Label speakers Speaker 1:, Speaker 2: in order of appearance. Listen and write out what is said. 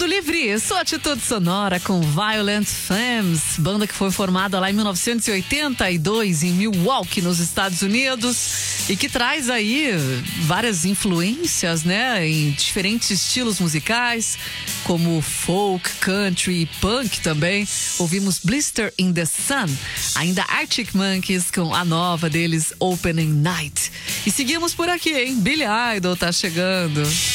Speaker 1: Mundo Livre, sua atitude sonora com Violent Femmes, banda que foi formada lá em 1982 em Milwaukee, nos Estados Unidos, e que traz aí várias influências, né, em diferentes estilos musicais, como folk, country e punk também. Ouvimos Blister in the Sun, ainda Arctic Monkeys com a nova deles, Opening Night. E seguimos por aqui, hein? Billy Idol tá chegando.